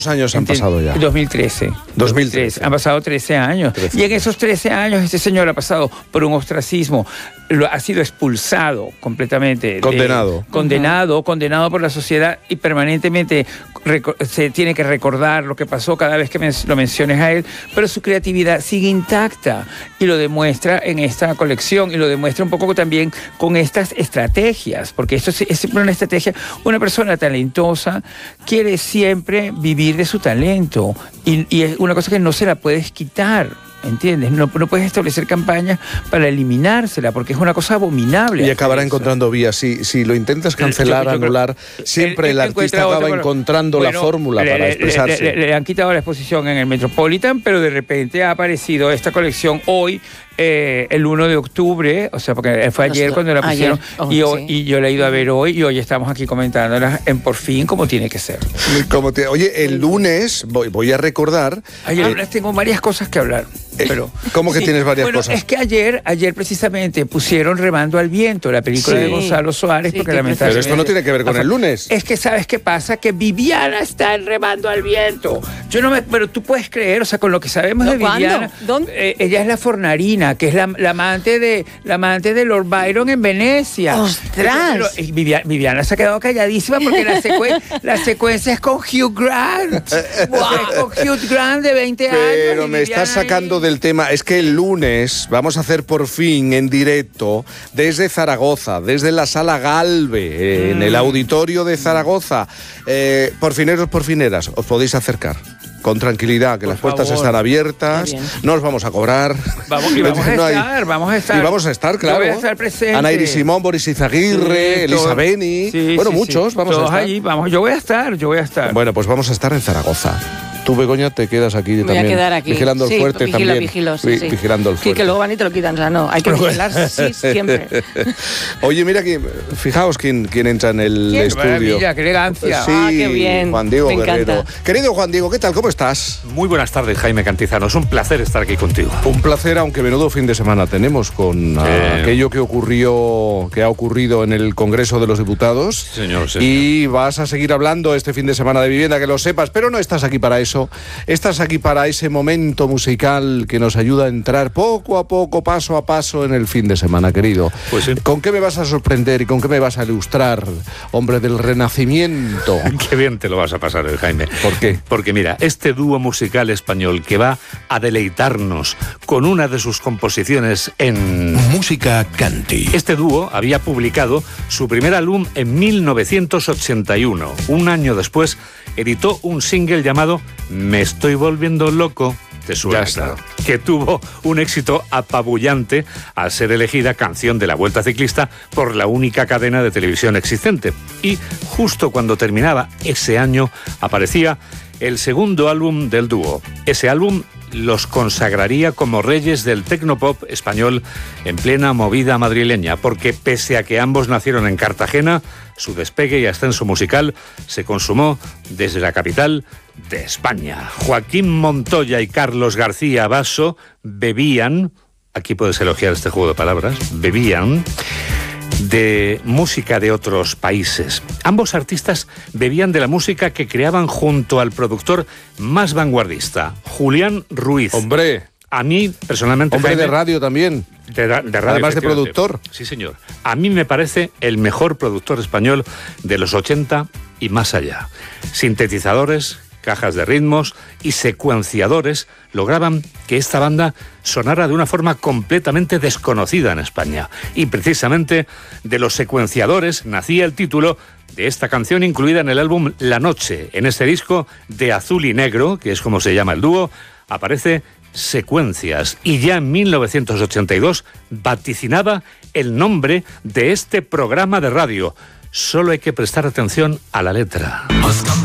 años han pasado ya? 2013. Han pasado 13 años. Y en esos 13 años este señor ha pasado por un ostracismo. Ha sido expulsado completamente. Condenado. Condenado por la sociedad y permanentemente se tiene que recordar lo que pasó cada vez que lo menciones a él, pero su creatividad sigue intacta y lo demuestra en esta colección y lo demuestra un poco también con estas estrategias, porque esto es siempre una estrategia. Una persona talentosa quiere siempre vivir de su talento y es una cosa que no se la puedes quitar. ¿Entiendes? No puedes establecer campañas para eliminársela, porque es una cosa abominable. Y acabará encontrando vías. Si lo intentas cancelar, anular, siempre el artista acaba encontrando la fórmula para expresarse. Le han quitado la exposición en el Metropolitan, pero de repente ha aparecido esta colección hoy, el 1 de octubre, o sea, porque fue ayer cuando la pusieron, y yo la he ido a ver hoy, y hoy estamos aquí comentándola en Por Fin, como tiene que ser. Oye, el lunes voy a recordar... Ayer tengo varias cosas que hablar. Pero, ¿cómo que tienes varias cosas? Es que ayer precisamente pusieron Remando al Viento, la película de Gonzalo Suárez, porque lamentablemente... Pero esto no tiene que ver con el lunes. Es que, ¿sabes qué pasa? Que Viviana está en Remando al Viento. Pero tú puedes creer, o sea, con lo que sabemos de Viviana... ella es la Fornarina, que es la amante de Lord Byron en Venecia. ¡Ostras! Viviana se ha quedado calladísima porque la secuencia es con Hugh Grant. Con Hugh Grant de 20 años. Pero me estás sacando del tema. Es que el lunes vamos a hacer Por Fin en directo desde Zaragoza, desde la Sala Galve, en el auditorio de Zaragoza. Porfineros, porfineras, os podéis acercar. Con tranquilidad, que las puertas están abiertas, no os vamos a cobrar. Vamos a estar. Y vamos a estar, claro. Yo voy a estar presente. Ana Iris Simón, Boris Izaguirre, Elisa Beni. Muchos vamos a estar. Allí, yo voy a estar. Bueno, pues vamos a estar en Zaragoza. Tú, Begoña, te quedas aquí también. Voy a quedar aquí. Vigilando el fuerte también. Vigilo, vigilando el fuerte. Que luego van y te lo quitan, o sea, no, hay que vigilarse, siempre. Oye, mira, fijaos quién entra en el estudio. Maravilla, qué elegancia. Sí, qué bien. Juan Diego Me Guerrero. encanta. Querido Juan Diego, ¿qué tal? ¿Cómo estás? Muy buenas tardes, Jaime Cantizano. Es un placer estar aquí contigo. Un placer, aunque menudo fin de semana tenemos con aquello que ha ocurrido en el Congreso de los Diputados. Señor. Y vas a seguir hablando este fin de semana de vivienda, que lo sepas, pero no estás aquí para eso. Estás aquí para ese momento musical que nos ayuda a entrar poco a poco, paso a paso en el fin de semana, querido. Pues sí. ¿Con qué me vas a sorprender y con qué me vas a ilustrar, hombre del Renacimiento? Qué bien te lo vas a pasar, Jaime. ¿Por qué? Porque mira, este dúo musical español que va a deleitarnos con una de sus composiciones en Música Canti. Este dúo había publicado su primer álbum en 1981. Un año después editó un single llamado Me estoy volviendo loco, te suena, claro, que tuvo un éxito apabullante al ser elegida canción de la Vuelta Ciclista por la única cadena de televisión existente. Y justo cuando terminaba ese año aparecía el segundo álbum del dúo. Ese álbum los consagraría como reyes del tecnopop español en plena movida madrileña, porque pese a que ambos nacieron en Cartagena, su despegue y ascenso musical se consumó desde la capital de España. Joaquín Montoya y Carlos García Basso bebían, aquí puedes elogiar este juego de palabras, bebían de música de otros países. Ambos artistas bebían de la música que creaban junto al productor más vanguardista, Julián Ruiz. Hombre, a mí personalmente... Hombre, Jaime, de radio también. De radio, además de productor. Sí, señor. A mí me parece el mejor productor español de los 80 y más allá. Sintetizadores, cajas de ritmos y secuenciadores lograban que esta banda sonara de una forma completamente desconocida en España. Y precisamente de los secuenciadores nacía el título de esta canción incluida en el álbum La Noche. En este disco de Azul y Negro, que es como se llama el dúo, aparece Secuencias, y ya en 1982 vaticinaba el nombre de este programa de radio. Solo hay que prestar atención a la letra.